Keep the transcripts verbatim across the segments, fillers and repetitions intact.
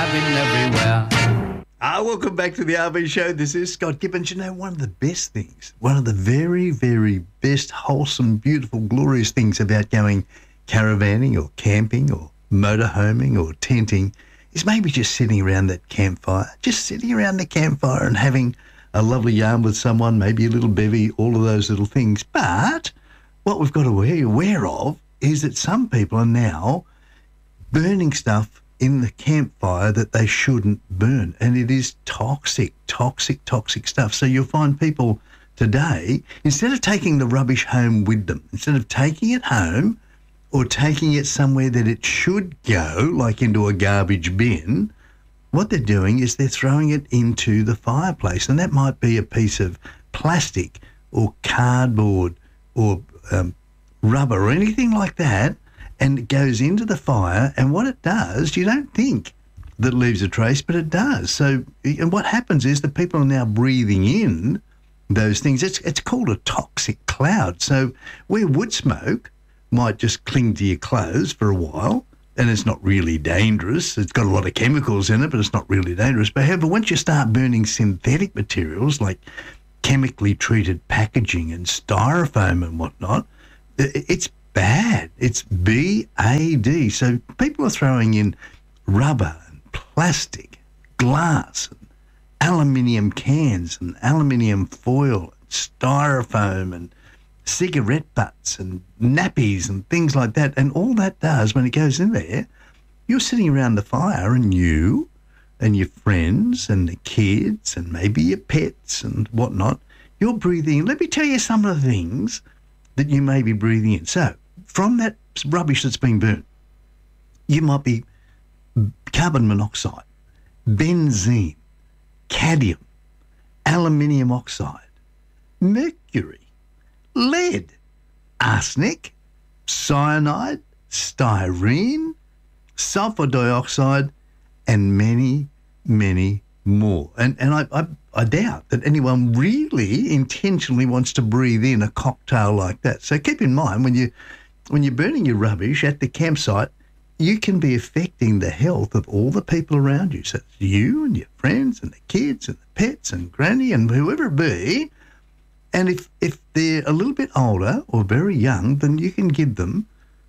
been everywhere. Ah, welcome back to the R V Show. This is Scott Gibbons. You know, one of the best things, one of the very, very best, wholesome, beautiful, glorious things about going caravanning or camping or motorhoming or tenting is maybe just sitting around that campfire, just sitting around the campfire and having a lovely yarn with someone, maybe a little bevy, all of those little things. But what we've got to be aware of is that some people are now burning stuff in the campfire that they shouldn't burn. And it is toxic, toxic, toxic stuff. So you'll find people today, instead of taking the rubbish home with them, instead of taking it home or taking it somewhere that it should go, like into a garbage bin, what they're doing is they're throwing it into the fireplace. And that might be a piece of plastic or cardboard or um, rubber or anything like that, and it goes into the fire, and what it does, you don't think that it leaves a trace, but it does. So, and what happens is that people are now breathing in those things. It's it's called a toxic cloud. So where wood smoke might just cling to your clothes for a while, and it's not really dangerous. It's got a lot of chemicals in it, but it's not really dangerous. But however, once you start burning synthetic materials like chemically treated packaging and styrofoam and whatnot, it's bad. It's B A D. So people are throwing in rubber and plastic, glass and aluminium cans and aluminium foil and styrofoam and cigarette butts and nappies and things like that. And all that does, when it goes in there, you're sitting around the fire, and you and your friends and the kids and maybe your pets and whatnot, you're breathing. Let me tell you some of the things that you may be breathing in. So from that rubbish that's been burnt, you might be carbon monoxide, benzene, cadmium, aluminium oxide, mercury, lead, arsenic, cyanide, styrene, sulfur dioxide, and many, many more. And and I, I I doubt that anyone really intentionally wants to breathe in a cocktail like that. So keep in mind, when you when you're burning your rubbish at the campsite, you can be affecting the health of all the people around you. So it's you and your friends and the kids and the pets and granny and whoever it be. And if, if they're a little bit older or very young, then you can give them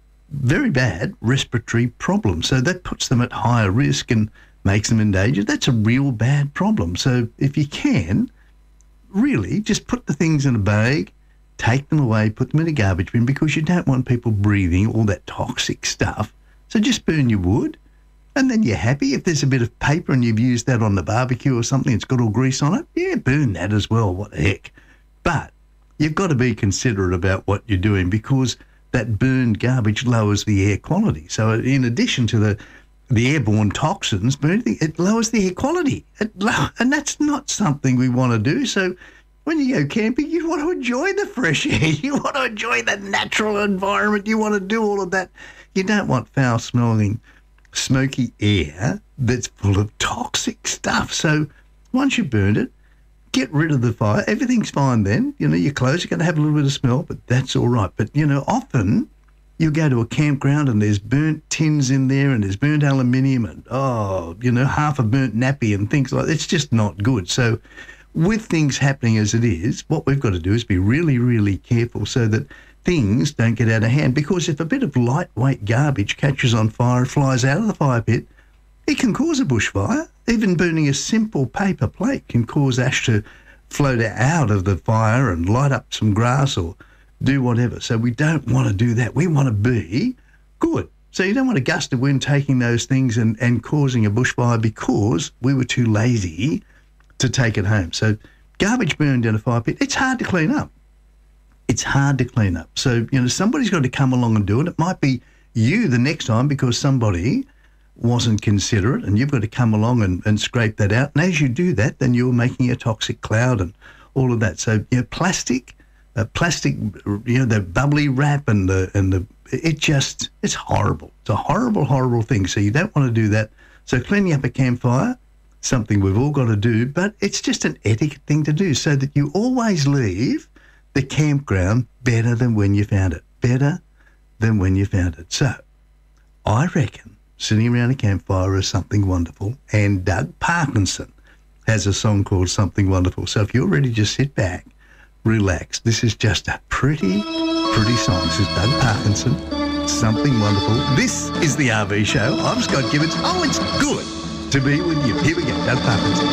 very bad respiratory problems. So that puts them at higher risk and makes them endangered. That's a real bad problem. So if you can, really just put the things in a bag, take them away, put them in a garbage bin, because you don't want people breathing all that toxic stuff. So just burn your wood, and then you're happy. If there's a bit of paper and you've used that on the barbecue or something, it's got all grease on it, yeah, burn that as well. What the heck? But you've got to be considerate about what you're doing, because that burned garbage lowers the air quality. So in addition to the the airborne toxins, burning, it lowers the air quality. It low, and that's not something we want to do. So when you go camping, you want to enjoy the fresh air. You want to enjoy the natural environment. You want to do all of that. You don't want foul-smelling, smoky air that's full of toxic stuff. So once you've burned it, get rid of the fire. Everything's fine then. You know, your clothes are going to have a little bit of smell, but that's all right. But, you know, often you go to a campground and there's burnt tins in there and there's burnt aluminium and, oh, you know, half a burnt nappy and things like that. It's just not good. So with things happening as it is, what we've got to do is be really, really careful so that things don't get out of hand. Because if a bit of lightweight garbage catches on fire, flies out of the fire pit, it can cause a bushfire. Even burning a simple paper plate can cause ash to float out of the fire and light up some grass or do whatever. So we don't want to do that. We want to be good. So you don't want a gust of wind taking those things and, and causing a bushfire because we were too lazy to take it home. So garbage burned in a fire pit, it's hard to clean up. It's hard to clean up. So, you know, somebody's got to come along and do it. It might be you the next time because somebody wasn't considerate, and you've got to come along and, and scrape that out. And as you do that, then you're making a toxic cloud and all of that. So, you know, plastic, uh, plastic, you know, the bubbly wrap and the, and the, it just, it's horrible. It's a horrible, horrible thing. So you don't want to do that. So cleaning up a campfire, something we've all got to do, but it's just an etiquette thing to do so that you always leave the campground better than when you found it. Better than when you found it. So I reckon sitting around a campfire is something wonderful. And Doug Parkinson has a song called Something Wonderful. So if you're ready, just sit back, relax. This is just a pretty, pretty song. This is Doug Parkinson, Something Wonderful. This is the R V Show. I'm Scott Gibbons. Oh, it's good to be with you. Here we go, Doug Parkinson.